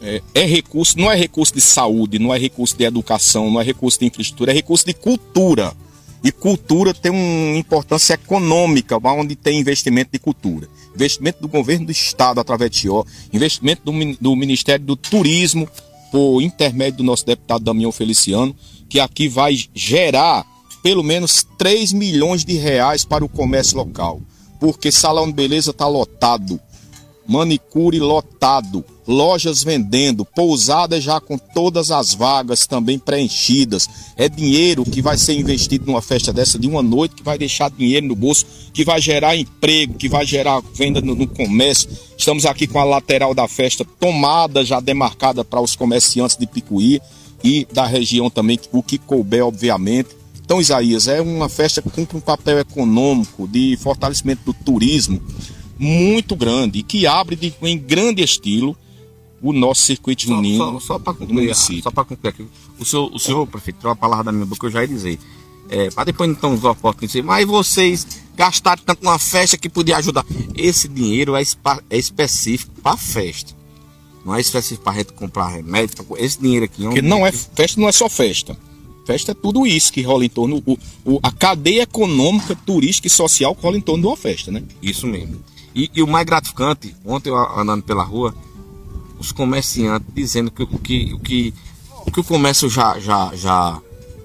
é recurso, não é recurso de saúde, não é recurso de educação, não é recurso de infraestrutura, é recurso de cultura. E cultura tem uma importância econômica, onde tem investimento de cultura. Investimento do governo do estado através de TIO, investimento do Ministério do Turismo, por intermédio do nosso deputado Damião Feliciano, que aqui vai gerar pelo menos 3 milhões de reais para o comércio local. Porque salão de beleza está lotado, manicure lotado, lojas vendendo, pousadas já com todas as vagas também preenchidas. É dinheiro que vai ser investido numa festa dessa de uma noite, que vai deixar dinheiro no bolso, que vai gerar emprego, que vai gerar venda no comércio. Estamos aqui com a lateral da festa tomada, já demarcada para os comerciantes de Picuí e da região também, o que couber, obviamente. Então, Isaías, é uma festa que cumpre um papel econômico de fortalecimento do turismo muito grande e que abre em grande estilo o nosso circuito junino. Só para concluir aqui, o senhor prefeito, tirou a palavra da minha boca, eu já ia dizer. Para depois então os oportunistas dizer, mas vocês gastaram tanto numa festa que podia ajudar. Esse dinheiro é específico para a festa. Não é específico para a gente comprar remédio. Esse dinheiro aqui porque não é festa, não é só festa. Festa é tudo isso que rola em torno, a cadeia econômica, turística e social que rola em torno de uma festa, né? Isso mesmo. E o mais gratificante, ontem eu andando pela rua, os comerciantes dizendo que o comércio já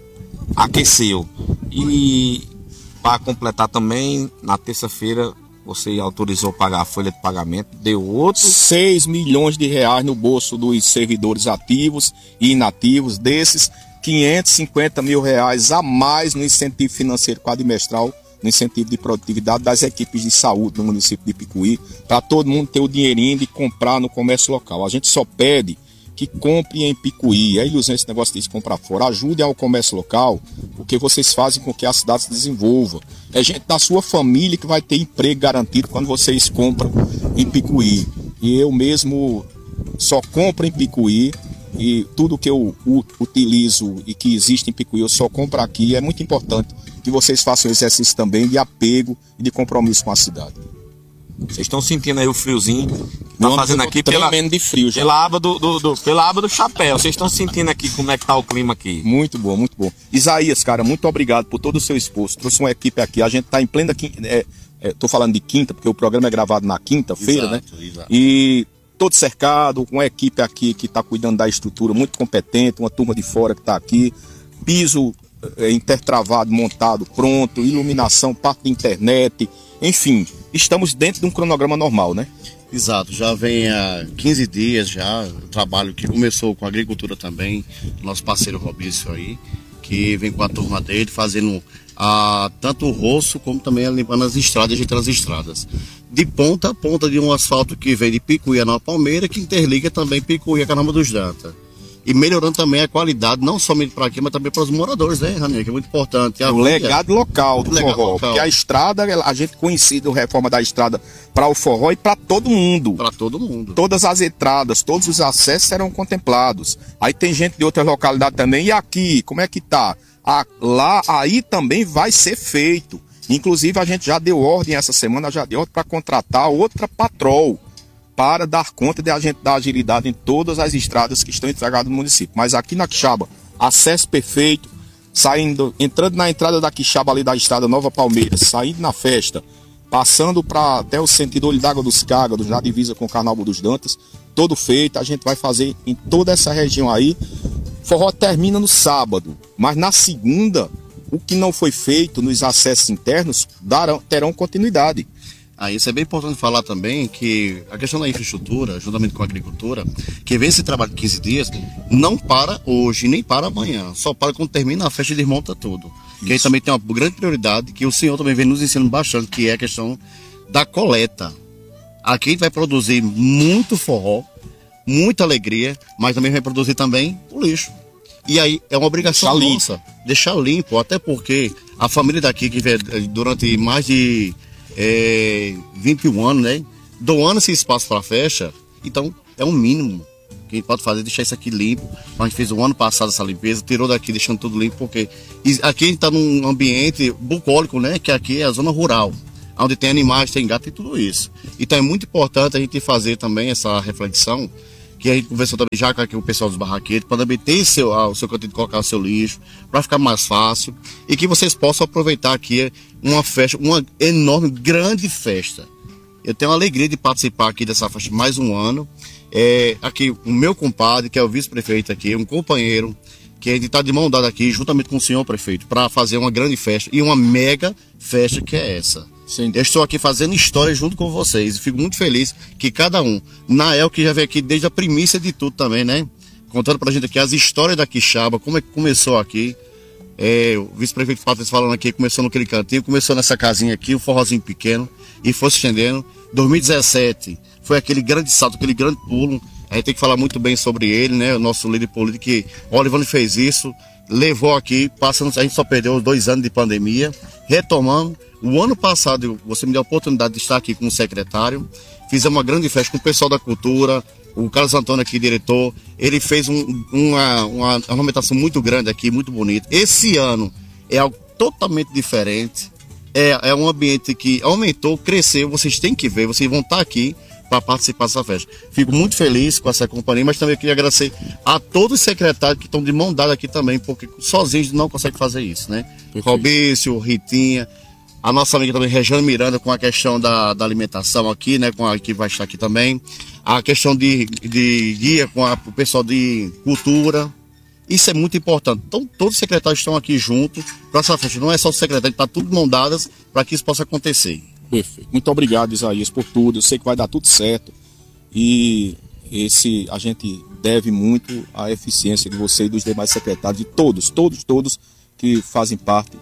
aqueceu. E para completar também, na terça-feira, você autorizou pagar a folha de pagamento, deu outro 6 milhões de reais no bolso dos servidores ativos e inativos, desses 550 mil reais a mais no incentivo financeiro quadrimestral, no incentivo de produtividade das equipes de saúde no município de Picuí, para todo mundo ter o dinheirinho de comprar no comércio local. A gente só pede que compre em Picuí. É ilusão esse negócio de comprar fora. Ajudem ao comércio local, porque vocês fazem com que a cidade se desenvolva. É gente da sua família que vai ter emprego garantido quando vocês compram em Picuí. E eu mesmo só compro em Picuí. E tudo que eu utilizo e que existe em Picuí eu só compro aqui. É muito importante que vocês façam exercício também de apego e de compromisso com a cidade. Vocês estão sentindo aí o friozinho que tá fazendo aqui de frio já. Pela aba do chapéu. Vocês estão sentindo aqui como é que tá o clima aqui? Muito bom, muito bom. Isaías, cara, muito obrigado por todo o seu esforço. Trouxe uma equipe aqui. A gente tá em plena tô falando de quinta, porque o programa é gravado na quinta-feira, né? Exato. E todo cercado, com uma equipe aqui que está cuidando da estrutura, muito competente, uma turma de fora que está aqui, piso intertravado, montado, pronto, iluminação, parte de internet, enfim, estamos dentro de um cronograma normal, né? Exato, já vem há 15 dias já, o trabalho que começou com a agricultura também, nosso parceiro Robício aí, que vem com a turma dele fazendo tanto o roço como também limpando as estradas, ajeitando as estradas. De ponta a ponta de um asfalto que vem de Picuí a Nova Palmeira, que interliga também Picuí a Carnaúba dos Dantas. E melhorando também a qualidade, não somente para aqui, mas também para os moradores, né, Ranier? Que é muito importante. O legado local do forró. Porque a estrada, a gente conhecida a reforma da estrada para o forró e para todo mundo. Para todo mundo. Todas as entradas, todos os acessos serão contemplados. Aí tem gente de outras localidades também. E aqui, como é que tá? Aí também vai ser feito. Inclusive a gente já deu ordem essa semana, para contratar outra patrol para dar conta de a gente dar agilidade em todas as estradas que estão entregadas no município. Mas aqui na Quixaba, acesso perfeito, entrando na entrada da Quixaba ali da estrada Nova Palmeiras, saindo na festa, passando até o sentido Olho d'Água dos Cágados, na divisa com o Carnaúba dos Dantas, todo feito. A gente vai fazer em toda essa região aí. Forró termina no sábado, mas na segunda, o que não foi feito nos acessos internos terão continuidade. Isso é bem importante falar também, que a questão da infraestrutura, juntamente com a agricultura, que vem esse trabalho de 15 dias, não para hoje, nem para amanhã, só para quando termina a festa e desmonta tudo. Que aí também tem uma grande prioridade, que o senhor também vem nos ensinando bastante, que é a questão da coleta. Aqui a gente vai produzir muito forró, muita alegria, mas também vai produzir também o lixo. E aí é uma obrigação nossa, deixar limpo, até porque a família daqui, que vem durante mais de 21 anos, né, doando esse espaço para a festa, então é um mínimo que a gente pode fazer, deixar isso aqui limpo. A gente fez o ano passado essa limpeza, tirou daqui deixando tudo limpo, porque aqui a gente está num ambiente bucólico, né, que aqui é a zona rural, onde tem animais, tem gato e tudo isso. Então é muito importante a gente fazer também essa reflexão que a gente conversou também já com aqui o pessoal dos barraqueiros, para também ter o seu cantinho de colocar o seu lixo, para ficar mais fácil, e que vocês possam aproveitar aqui uma festa, uma enorme, grande festa. Eu tenho a alegria de participar aqui dessa festa mais um ano. Aqui o meu compadre, que é o vice-prefeito aqui, um companheiro, que a gente está de mão dada aqui, juntamente com o senhor prefeito, para fazer uma grande festa e uma mega festa que é essa. Sim. Eu estou aqui fazendo história junto com vocês e fico muito feliz que cada um, Nael, que já veio aqui desde a primícia de tudo também, né? Contando pra gente aqui as histórias da Quixaba, como é que começou aqui. O vice-prefeito Patrício falando aqui, começou naquele cantinho, começou nessa casinha aqui, um forrozinho pequeno, e foi se estendendo. 2017 foi aquele grande salto, aquele grande pulo. A gente tem que falar muito bem sobre ele, né? O nosso líder político, que o Olivone fez isso, levou aqui, a gente só perdeu 2 anos de pandemia, retomamos. O ano passado, você me deu a oportunidade de estar aqui como secretário, fizemos uma grande festa com o pessoal da cultura, o Carlos Antônio aqui, diretor, ele fez uma ornamentação muito grande aqui, muito bonita. Esse ano é algo totalmente diferente, é um ambiente que aumentou, cresceu, vocês têm que ver, vocês vão estar aqui para participar dessa festa. Fico muito feliz com essa companhia, mas também queria agradecer a todos os secretários que estão de mão dada aqui também, porque sozinhos não conseguem fazer isso, né? Robício, Ritinha, a nossa amiga também, Regiane Miranda, com a questão da alimentação aqui, né? Com a que vai estar aqui também. A questão de guia com o pessoal de cultura. Isso é muito importante. Então, todos os secretários estão aqui juntos para essa festa. Não é só o secretário, está tudo de mão dadas para que isso possa acontecer. Perfeito. Muito obrigado, Isaías, por tudo. Eu sei que vai dar tudo certo. E a gente deve muito à eficiência de você e dos demais secretários, de todos que fazem parte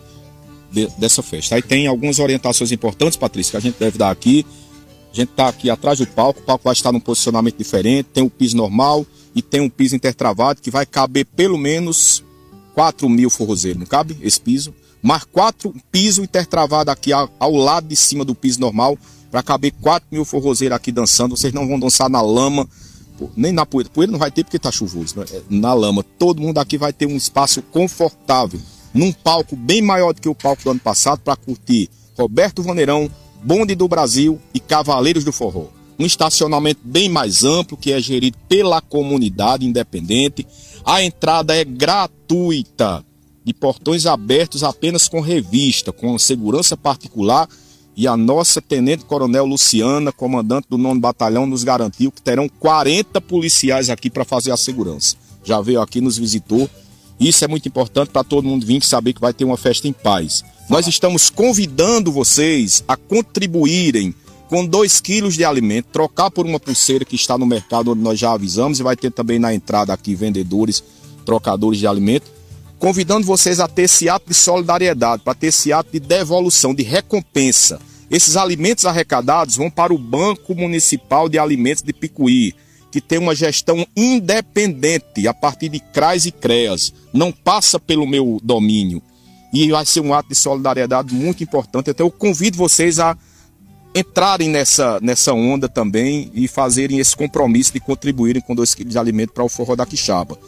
dessa festa. Aí tem algumas orientações importantes, Patrícia, que a gente deve dar aqui. A gente está aqui atrás do palco, o palco vai estar num posicionamento diferente, tem o piso normal e tem um piso intertravado que vai caber pelo menos 4.000 forrozeiros, não cabe esse piso? Mas 4 pisos intertravados aqui ao lado de cima do piso normal, para caber 4.000 forrozeiros aqui dançando. Vocês não vão dançar na lama, nem na poeira. Poeira não vai ter porque tá chuvoso, né? Na lama. Todo mundo aqui vai ter um espaço confortável, num palco bem maior do que o palco do ano passado, para curtir Roberto Vaneirão, Bonde do Brasil e Cavaleiros do Forró. Um estacionamento bem mais amplo, que é gerido pela comunidade independente. A entrada é gratuita, de portões abertos apenas com revista, com segurança particular, e a nossa Tenente Coronel Luciana, comandante do 9º Batalhão, nos garantiu que terão 40 policiais aqui para fazer a segurança. Já veio aqui, nos visitou. Isso é muito importante para todo mundo vir, saber que vai ter uma festa em paz. Nós estamos convidando vocês a contribuírem com 2 quilos de alimento, trocar por uma pulseira que está no mercado, onde nós já avisamos, e vai ter também na entrada aqui vendedores, trocadores de alimento, convidando vocês a ter esse ato de solidariedade, para ter esse ato de devolução, de recompensa. Esses alimentos arrecadados vão para o Banco Municipal de Alimentos de Picuí, que tem uma gestão independente a partir de CRAS e CREAS, não passa pelo meu domínio. E vai ser um ato de solidariedade muito importante. Então eu convido vocês a entrarem nessa onda também e fazerem esse compromisso de contribuírem com 2 quilos de alimento para o Forró da Quixaba.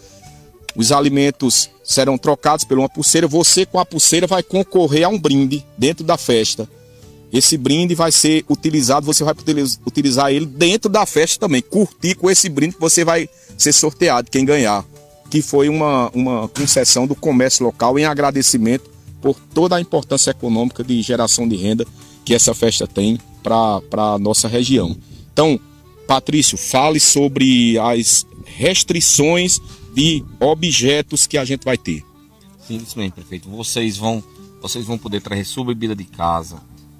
Os alimentos serão trocados por uma pulseira. Você, com a pulseira, vai concorrer a um brinde dentro da festa. Esse brinde vai ser utilizado, você vai utilizar ele dentro da festa também. Curtir com esse brinde que você vai ser sorteado, quem ganhar. Que foi uma concessão do comércio local em agradecimento por toda a importância econômica de geração de renda que essa festa tem para a nossa região. Então, Patrício, fale sobre as restrições de objetos que a gente vai ter. Sim, isso mesmo, prefeito. Vocês vão poder trazer sua bebida de casa,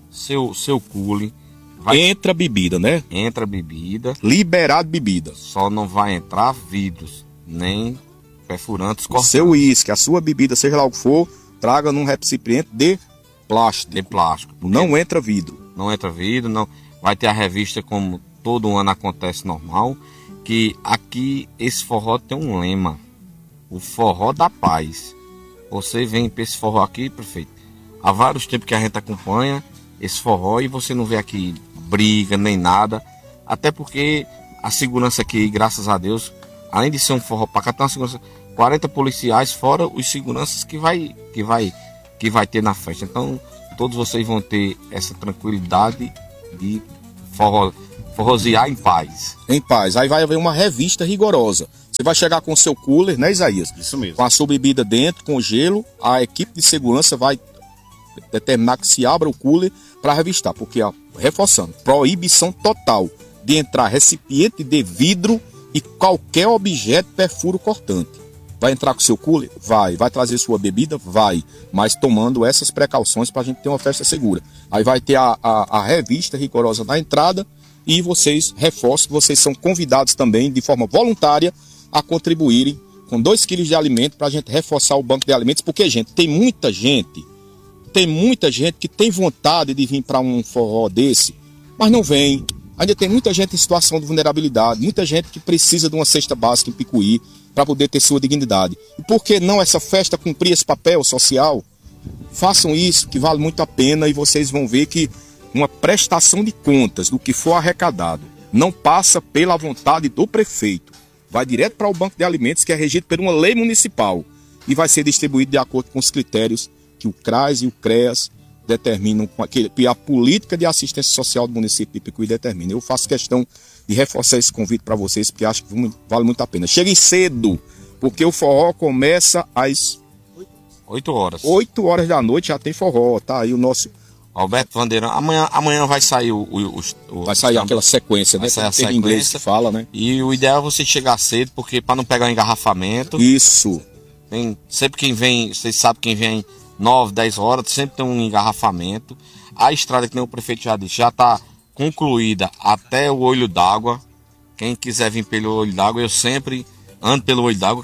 seu cooler. Entra bebida, né? Entra bebida. Liberado bebida. Só não vai entrar vidros, nem perfurantes. O seu uísque, a sua bebida, seja lá o que for, traga num recipiente de plástico. De plástico. Não entra vidro. Não entra vidro, não. Vai ter a revista como todo ano acontece normal. Que aqui esse forró tem um lema: o forró da paz. Você vem para esse forró aqui, prefeito, há vários tempos que a gente acompanha esse forró e você não vê aqui briga nem nada, até porque a segurança aqui, graças a Deus, além de ser um forró para cá, tem uma segurança, 40 policiais fora os seguranças que vai ter na festa. Então todos vocês vão ter essa tranquilidade de forró Forrosear em paz. Em paz. Aí vai haver uma revista rigorosa. Você vai chegar com o seu cooler, né, Isaías? Isso mesmo. Com a sua bebida dentro, com gelo, a equipe de segurança vai determinar que se abra o cooler para revistar, porque, ó, reforçando, proibição total de entrar recipiente de vidro e qualquer objeto perfuro cortante. Vai entrar com o seu cooler? Vai. Vai trazer sua bebida? Vai. Mas tomando essas precauções para a gente ter uma festa segura. Aí vai ter a revista rigorosa na entrada e vocês, reforço, que vocês são convidados também, de forma voluntária, a contribuírem com 2 quilos de alimento para a gente reforçar o banco de alimentos, porque, gente, tem muita gente que tem vontade de vir para um forró desse, mas não vem. Ainda tem muita gente em situação de vulnerabilidade, muita gente que precisa de uma cesta básica em Picuí para poder ter sua dignidade. E por que não essa festa cumprir esse papel social? Façam isso, que vale muito a pena, e vocês vão ver que uma prestação de contas do que for arrecadado não passa pela vontade do prefeito. Vai direto para o banco de alimentos, que é regido por uma lei municipal, e vai ser distribuído de acordo com os critérios que o CRAS e o CREAS determinam, que a política de assistência social do município de Picuí determina. Eu faço questão de reforçar esse convite para vocês, porque acho que vale muito a pena. Cheguem cedo, porque o forró começa às 8 horas. 8 horas da noite, já tem forró, tá aí o nosso... Alberto Vandeirão, amanhã vai sair vai sair aquela sequência, né? Vai sair a sequência. Em inglês que fala, né? E o ideal é você chegar cedo, porque para não pegar um engarrafamento. Isso. Sempre quem vem, vocês sabem, quem vem 9, 10 horas, sempre tem um engarrafamento. A estrada, que nem o prefeito já disse, já está concluída até o Olho d'Água. Quem quiser vir pelo Olho d'Água, eu sempre ando pelo Olho d'Água,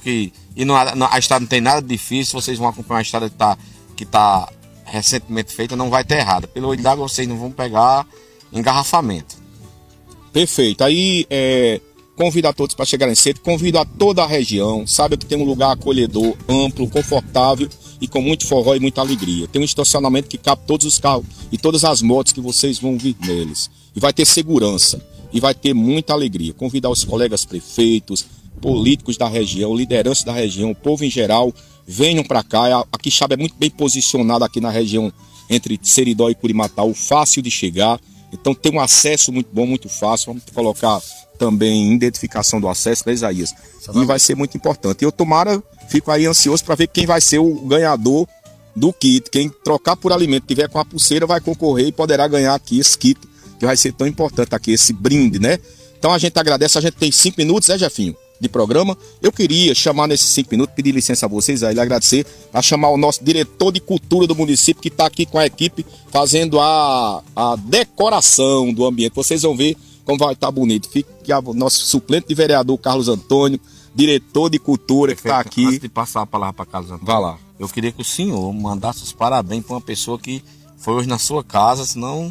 a estrada não tem nada de difícil. Vocês vão acompanhar a estrada que tá recentemente feita, não vai ter errada. Pelo Olho d'Água vocês não vão pegar engarrafamento. Perfeito. Aí convido a todos para chegarem cedo, convido a toda a região, sabe que tem um lugar acolhedor, amplo, confortável e com muito forró e muita alegria. Tem um estacionamento que cabe todos os carros e todas as motos que vocês vão vir neles. E vai ter segurança e vai ter muita alegria. Convidar os colegas prefeitos, políticos da região, lideranças da região, o povo em geral, venham para cá. A Quixaba é muito bem posicionada aqui na região entre Seridó e Curimatau, fácil de chegar. Então tem um acesso muito bom, muito fácil. Vamos colocar também identificação do acesso, né, Isaías? E vai ser muito importante. Eu fico aí ansioso para ver quem vai ser o ganhador do kit. Quem trocar por alimento, tiver com a pulseira, vai concorrer e poderá ganhar aqui esse kit, que vai ser tão importante aqui, esse brinde, né? Então a gente agradece, a gente tem 5 minutos, né, Jefinho, de programa. Eu queria chamar nesses 5 minutos, pedir licença a vocês, aí agradecer, a chamar o nosso diretor de cultura do município, que está aqui com a equipe fazendo a decoração do ambiente. Vocês vão ver como vai estar bonito. Fica o nosso suplente de vereador, Carlos Antônio, diretor de cultura, que está aqui. Antes de passar a palavra para Carlos Antônio, vai lá. Eu queria que o senhor mandasse os parabéns para uma pessoa que foi hoje na sua casa, senão...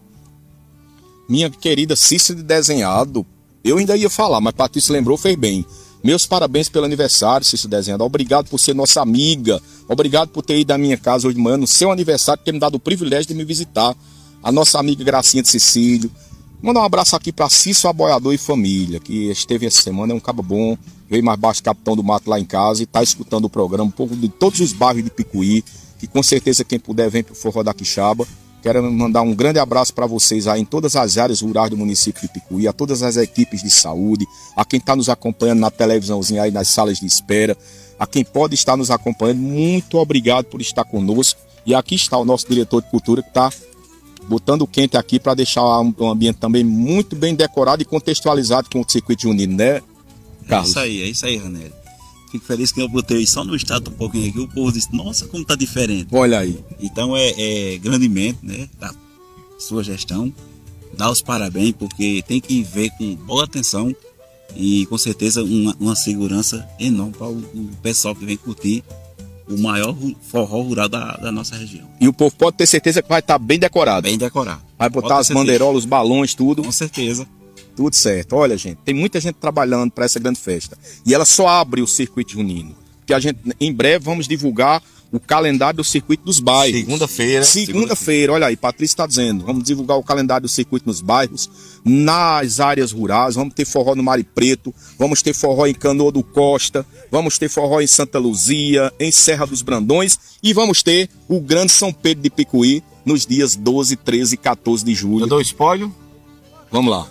Minha querida Cícero de Desenhado, eu ainda ia falar, mas Patrícia lembrou, fez bem. Meus parabéns pelo aniversário, Cícero Desenhado. Obrigado por ser nossa amiga. Obrigado por ter ido à minha casa hoje de manhã, no seu aniversário, ter me dado o privilégio de me visitar. A nossa amiga Gracinha de Cecílio. Mandar um abraço aqui para Cício Aboiador e família, que esteve essa semana, é um cabo bom. Veio mais baixo, Capitão do Mato, lá em casa, e está escutando o programa, um pouco de todos os bairros de Picuí, que com certeza quem puder vem para o Forró da Quixaba. Quero mandar um grande abraço para vocês aí em todas as áreas rurais do município de Picuí, a todas as equipes de saúde, a quem está nos acompanhando na televisãozinha aí, nas salas de espera, a quem pode estar nos acompanhando. Muito obrigado por estar conosco. E aqui está o nosso diretor de cultura, que está botando quente aqui para deixar um ambiente também muito bem decorado e contextualizado com o circuito junino, né, Carlos? É isso aí, Ranelli. Fico feliz que eu botei só no estado um pouquinho aqui, o povo disse, nossa, como tá diferente. Olha aí. Então é grandemente, né, da sua gestão, dar os parabéns, porque tem que ver com boa atenção e com certeza uma segurança enorme para o pessoal que vem curtir o maior forró rural da nossa região. E o povo pode ter certeza que vai estar bem decorado. Bem decorado. Vai botar as bandeirolas, os balões, tudo. Com certeza. Tudo certo. Olha, gente, tem muita gente trabalhando para essa grande festa. E ela só abre o circuito junino. Porque a gente, em breve, vamos divulgar o calendário do circuito dos bairros. Segunda-feira, olha aí, Patrícia está dizendo. Vamos divulgar o calendário do circuito nos bairros, nas áreas rurais. Vamos ter forró no Mare Preto, vamos ter forró em Canoa do Costa, vamos ter forró em Santa Luzia, em Serra dos Brandões, e vamos ter o Grande São Pedro de Picuí nos dias 12, 13 e 14 de julho. Eu dou spoiler? Vamos lá.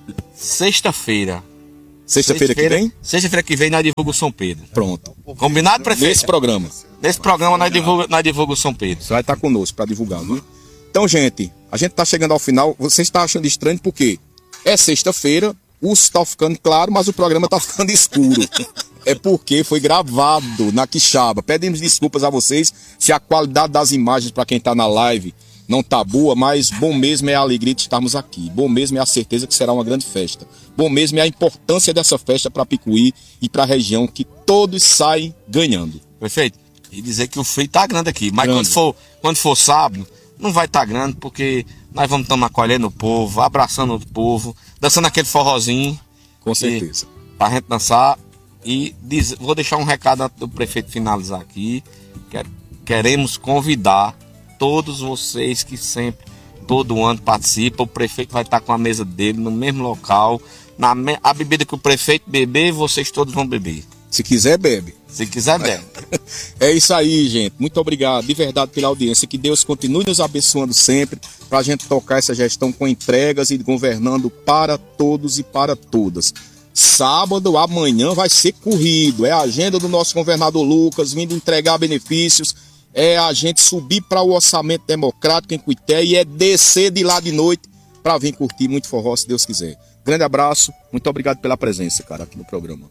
Sexta-feira. Sexta-feira que vem? Sexta-feira que vem nós divulgamos o São Pedro. Pronto. Combinado, prefeito? Nesse programa. Nesse programa nós divulgamos o São Pedro. Você vai estar conosco para divulgar, viu? Então, gente, a gente tá chegando ao final. Você está achando estranho porque é sexta-feira, o urso tá ficando claro, mas o programa tá ficando escuro. É porque foi gravado na Quixaba. Pedimos desculpas a vocês se a qualidade das imagens para quem tá na live não tá boa, mas bom mesmo é a alegria de estarmos aqui. Bom mesmo é a certeza que será uma grande festa. Bom mesmo é a importância dessa festa para Picuí e para a região, que todos saem ganhando. Prefeito, e dizer que o frio tá grande aqui, mas Grande. quando for sábado, não vai estar grande, porque nós vamos estar acolhendo o povo, abraçando o povo, dançando aquele forrozinho. Com certeza. Pra gente dançar. E vou deixar um recado antes do prefeito finalizar aqui. Queremos convidar todos vocês que sempre, todo ano participam. O prefeito vai estar com a mesa dele no mesmo local. A bebida que o prefeito beber, vocês todos vão beber. Se quiser, bebe. Se quiser, bebe. É isso aí, gente. Muito obrigado de verdade pela audiência. Que Deus continue nos abençoando sempre para a gente tocar essa gestão com entregas e governando para todos e para todas. Sábado, amanhã, vai ser corrido. É a agenda do nosso governador Lucas vindo entregar benefícios. É a gente subir para o orçamento democrático em Cuité e é descer de lá de noite para vir curtir muito forró, se Deus quiser. Grande abraço. Muito obrigado pela presença, cara, aqui no programa.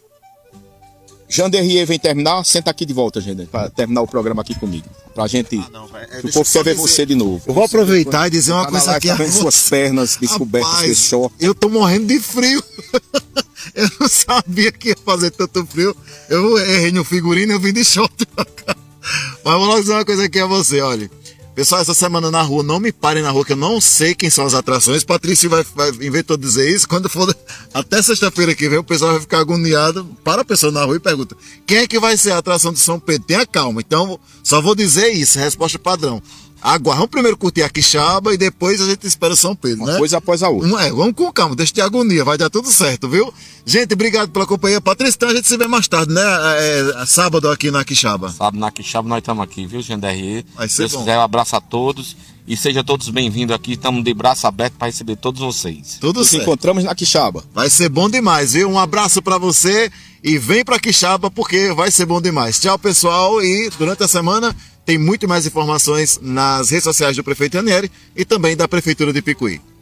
Janderrier vem terminar, senta aqui de volta, gente, para terminar o programa aqui comigo. Pra gente. O povo quer ver você de novo. Eu vou aproveitar e dizer uma coisa aqui. Tá vendo suas pernas descobertas Rapaz, desse short. eu tô morrendo de frio. Eu não sabia que ia fazer tanto frio. Eu errei no figurino e eu vim de short pra cá. Mas vou logo dizer uma coisa aqui a você, olha. Pessoal, essa semana na rua, não me parem na rua, que eu não sei quem são as atrações. Patrício vai inventou dizer isso. Quando for até sexta-feira que vem, o pessoal vai ficar agoniado. Para a pessoa na rua e pergunta: quem é que vai ser a atração de São Pedro? Tenha calma. Então, só vou dizer isso, resposta padrão. Agora, vamos primeiro curtir a Quixaba e depois a gente espera São Pedro, Uma né? coisa após a outra. Vamos com calma, deixa de agonia, vai dar tudo certo, viu? Gente, obrigado pela companhia. Patrícia, então a gente se vê mais tarde, né? Sábado aqui na Quixaba. Sábado na Quixaba nós estamos aqui, viu, Janderrier? Vai ser Deus bom. quiser, um abraço a todos e sejam todos bem-vindos aqui. Estamos de braço aberto para receber todos vocês. Tudo Nos certo. encontramos na Quixaba. Vai ser bom demais, viu? Um abraço pra você e vem pra Quixaba porque vai ser bom demais. Tchau, pessoal, e durante a semana tem muito mais informações nas redes sociais do prefeito Ranieri e também da Prefeitura de Picuí.